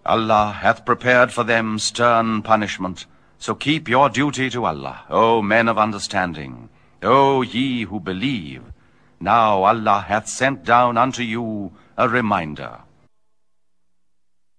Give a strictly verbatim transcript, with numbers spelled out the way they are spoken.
Allah hath prepared for them stern punishment. So keep your duty to Allah, O men of understanding, O ye who believe. Now Allah hath sent down unto you a reminder.